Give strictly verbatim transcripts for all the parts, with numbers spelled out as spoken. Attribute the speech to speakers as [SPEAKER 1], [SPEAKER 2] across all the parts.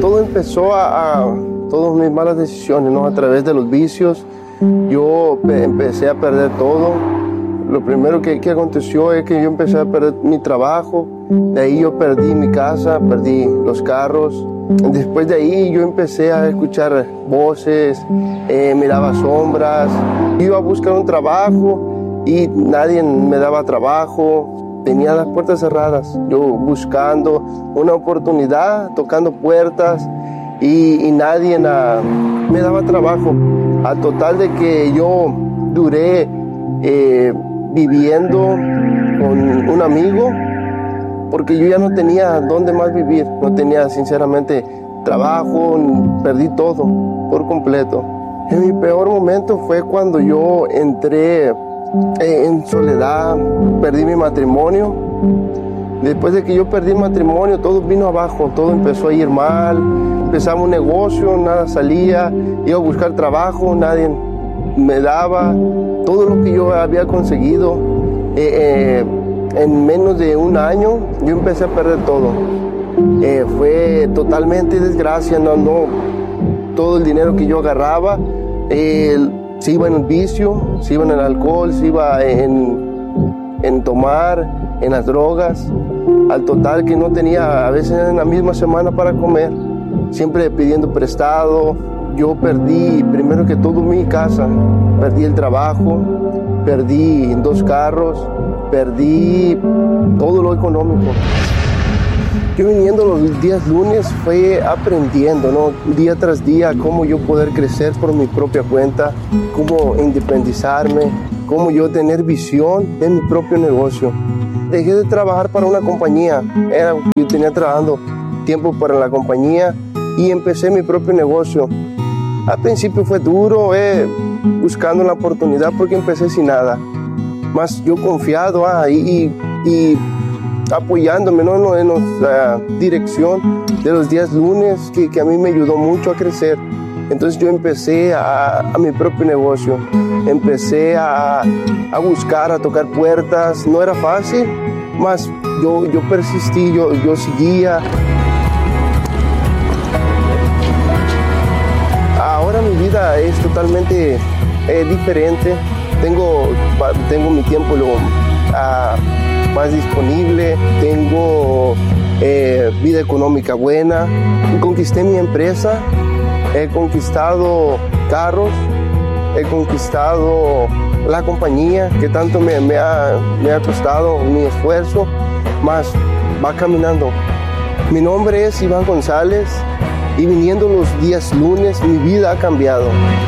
[SPEAKER 1] todo empezó a, a todas mis malas decisiones, ¿no? A través de los vicios, yo empecé a perder todo. Lo primero que, que aconteció es que yo empecé a perder mi trabajo, de ahí yo perdí mi casa, perdí los carros. Después de ahí yo empecé a escuchar voces, eh, miraba sombras, iba a buscar un trabajo y nadie me daba trabajo, tenía las puertas cerradas, yo buscando una oportunidad, tocando puertas y, y nadie na, me daba trabajo, a total de que yo duré eh, viviendo con un amigo, porque yo ya no tenía dónde más vivir, no tenía sinceramente trabajo, perdí todo por completo. En mi peor momento fue cuando yo entré en soledad, perdí mi matrimonio. Después de que yo perdí el matrimonio, todo vino abajo, todo empezó a ir mal, empezamos un negocio, nada salía, iba a buscar trabajo, nadie me daba, todo lo que yo había conseguido. Eh, eh, En menos de un año yo empecé a perder todo. Eh, fue totalmente desgracia, no, no, todo el dinero que yo agarraba eh, se iba en el vicio, se iba en el alcohol, se iba en, en tomar, en las drogas, al total que no tenía a veces en la misma semana para comer, siempre pidiendo prestado. Yo perdí primero que todo mi casa, perdí el trabajo, perdí dos carros, perdí todo lo económico. Yo viniendo los días lunes fue aprendiendo, ¿no? Día tras día, cómo yo poder crecer por mi propia cuenta, cómo independizarme, cómo yo tener visión de mi propio negocio. Dejé de trabajar para una compañía, era, yo tenía trabajando tiempo para la compañía y empecé mi propio negocio. Al principio fue duro, eh, buscando la oportunidad porque empecé sin nada. Más yo confiado ah, y, y apoyándome, ¿no? en la dirección de los días lunes, que, que a mí me ayudó mucho a crecer. Entonces yo empecé a, a mi propio negocio, empecé a, a buscar, a tocar puertas. No era fácil, mas yo, yo persistí, yo, yo seguía. Ahora mi vida es totalmente eh, diferente. Tengo, tengo mi tiempo luego, uh, más disponible, tengo eh, vida económica buena, conquisté mi empresa, he conquistado carros, he conquistado la compañía que tanto me, me, ha, me ha costado mi esfuerzo, más va caminando. Mi nombre es Iván González y viniendo los días lunes mi vida ha cambiado.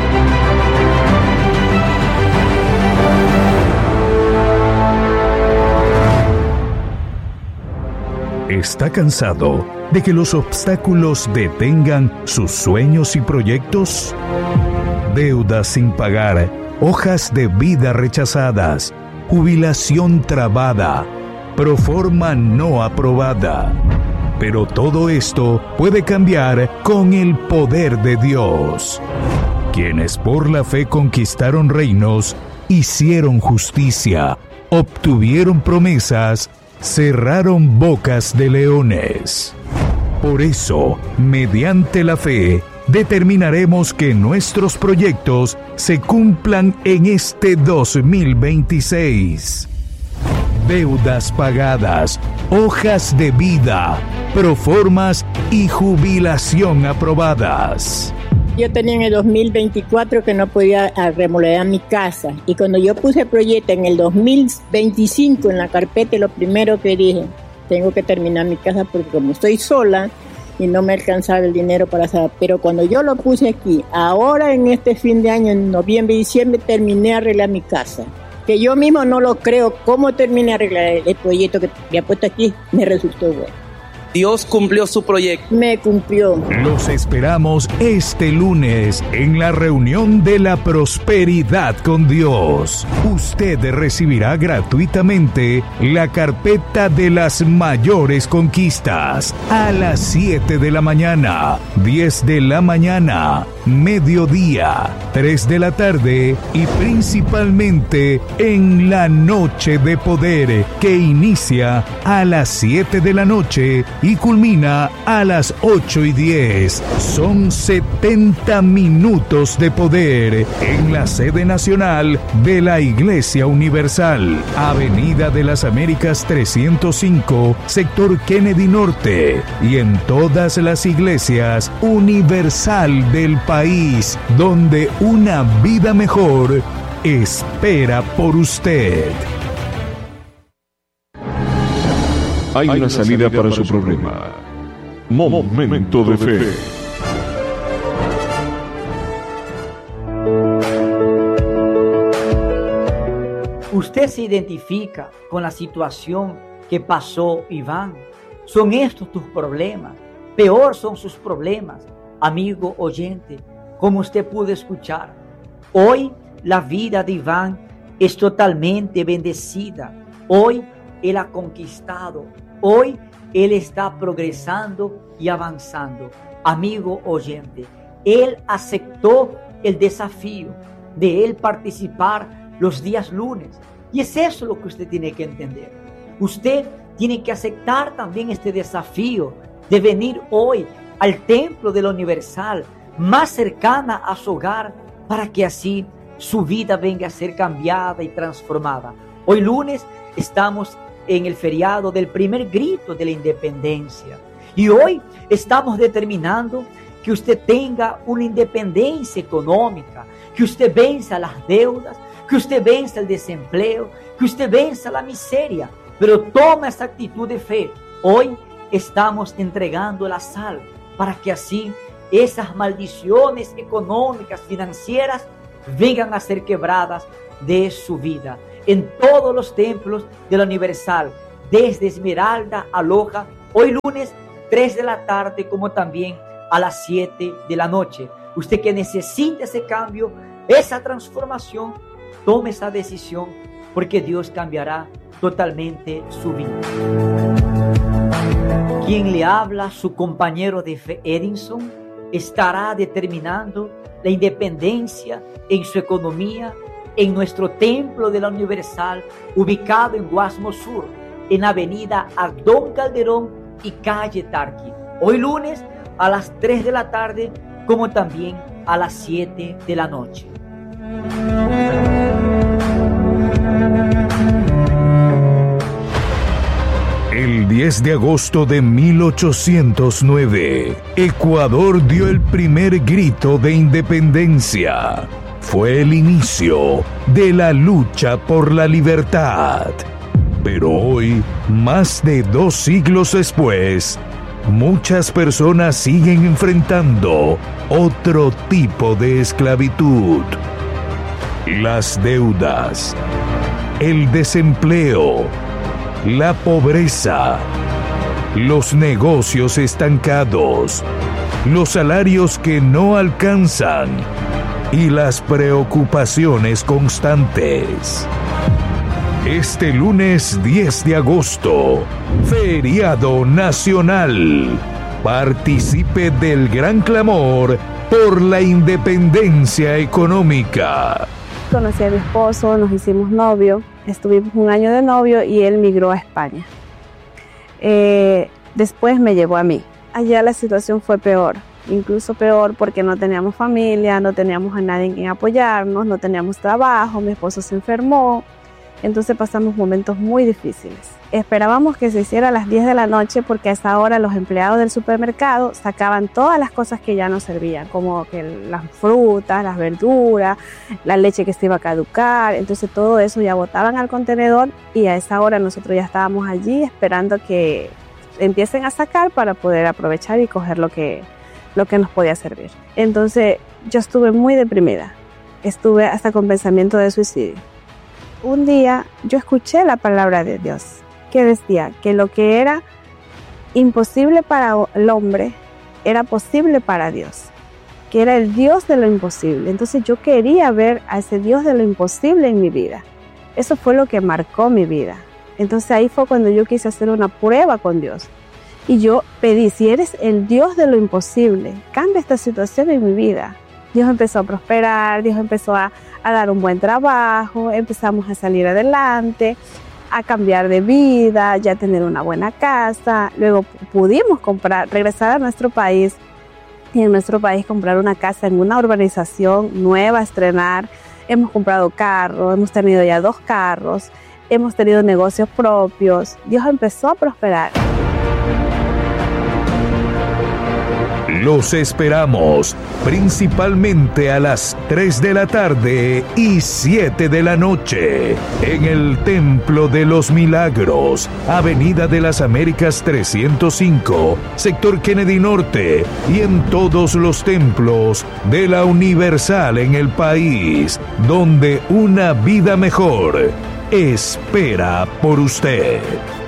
[SPEAKER 2] ¿Está cansado de que los obstáculos detengan sus sueños y proyectos? Deudas sin pagar, hojas de vida rechazadas, jubilación trabada, proforma no aprobada. Pero todo esto puede cambiar con el poder de Dios. Quienes por la fe conquistaron reinos, hicieron justicia, obtuvieron promesas, cerraron bocas de leones. Por eso, mediante la fe, determinaremos que nuestros proyectos se cumplan en este dos mil veintiséis. Deudas pagadas, hojas de vida, proformas y jubilación aprobadas.
[SPEAKER 3] Yo tenía en el dos mil veinticuatro que no podía remodelar mi casa y cuando yo puse el proyecto en el dos mil veinticinco en la carpeta, lo primero que dije, tengo que terminar mi casa porque como estoy sola y no me alcanzaba el dinero para hacer, pero cuando yo lo puse aquí, ahora en este fin de año, en noviembre y diciembre, terminé de arreglar mi casa. Que yo mismo no lo creo, cómo terminé de arreglar el proyecto que había puesto aquí, me resultó bueno.
[SPEAKER 4] Dios cumplió su proyecto.
[SPEAKER 3] Me cumplió.
[SPEAKER 2] Los esperamos este lunes en la reunión de la prosperidad con Dios. Usted recibirá gratuitamente la carpeta de las mayores conquistas a las siete de la mañana, diez de la mañana, mediodía, tres de la tarde y principalmente en la noche de poder que inicia a las siete de la noche y culmina a las ocho y diez. Son setenta minutos de poder en la sede nacional de la Iglesia Universal, Avenida de las Américas trescientos cinco, sector Kennedy Norte, y en todas las iglesias universal del país, donde una vida mejor espera por usted.
[SPEAKER 5] Hay una salida para su problema. Momento de fe.
[SPEAKER 6] Usted se identifica con la situación que pasó Iván. Son estos tus problemas. Peor son sus problemas, amigo oyente, como usted pudo escuchar. Hoy la vida de Iván es totalmente bendecida. Hoy él ha conquistado. Hoy él está progresando y avanzando. Amigo oyente, él aceptó el desafío de él participar los días lunes. Y es eso lo que usted tiene que entender. Usted tiene que aceptar también este desafío de venir hoy al templo de la Universal, más cercana a su hogar, para que así su vida venga a ser cambiada y transformada. Hoy lunes estamos en el feriado del primer grito de la independencia. Y hoy estamos determinando que usted tenga una independencia económica, que usted venza las deudas, que usted venza el desempleo, que usted venza la miseria. Pero toma esa actitud de fe. Hoy estamos entregando la sal para que así esas maldiciones económicas, financieras, vengan a ser quebradas de su vida. En todos los templos de la Universal, desde Esmeralda a Loja, hoy lunes, tres de la tarde, como también a las siete de la noche. Usted que necesita ese cambio, esa transformación, tome esa decisión, porque Dios cambiará totalmente su vida. Quien le habla, su compañero de fe, Edinson, estará determinando la independencia en su economía, en nuestro templo de la Universal, ubicado en Guasmo Sur, en avenida Ardón Calderón y calle Tarqui. Hoy lunes a las tres de la tarde, como también a las siete de la noche.
[SPEAKER 2] El diez de agosto de mil ochocientos nueve, Ecuador dio el primer grito de independencia. Fue el inicio de la lucha por la libertad. Pero hoy, más de dos siglos después, muchas personas siguen enfrentando otro tipo de esclavitud. Las deudas, el desempleo, la pobreza, los negocios estancados, los salarios que no alcanzan y las preocupaciones constantes. Este lunes diez de agosto, feriado nacional. Participe del gran clamor por la independencia económica.
[SPEAKER 7] Conocí a mi esposo, nos hicimos novios, estuvimos un año de novio y él migró a España. Eh, después me llevó a mí. Allá la situación fue peor, incluso peor porque no teníamos familia, no teníamos a nadie en quien apoyarnos, no teníamos trabajo, mi esposo se enfermó, entonces pasamos momentos muy difíciles. Esperábamos que se hiciera a las diez de la noche porque a esa hora los empleados del supermercado sacaban todas las cosas que ya no servían, como que las frutas, las verduras, la leche que se iba a caducar, entonces todo eso ya botaban al contenedor y a esa hora nosotros ya estábamos allí esperando que empiecen a sacar para poder aprovechar y coger lo que, lo que nos podía servir. Entonces yo estuve muy deprimida, estuve hasta con pensamiento de suicidio. Un día yo escuché la palabra de Dios que decía que lo que era imposible para el hombre era posible para Dios, que era el Dios de lo imposible. Entonces yo quería ver a ese Dios de lo imposible en mi vida. Eso fue lo que marcó mi vida. Entonces ahí fue cuando yo quise hacer una prueba con Dios. Y yo pedí, si eres el Dios de lo imposible, cambia esta situación en mi vida. Dios empezó a prosperar, Dios empezó a, a dar un buen trabajo, empezamos a salir adelante. a cambiar de vida, ya tener una buena casa. Luego pudimos comprar, regresar a nuestro país y en nuestro país comprar una casa en una urbanización nueva, estrenar. Hemos comprado carros, hemos tenido ya dos carros, hemos tenido negocios propios. Dios empezó a prosperar.
[SPEAKER 2] Los esperamos principalmente a las tres de la tarde y siete de la noche en el Templo de los Milagros, Avenida de las Américas trescientos cinco, Sector Kennedy Norte, y en todos los templos de la Universal en el país, donde una vida mejor espera por usted.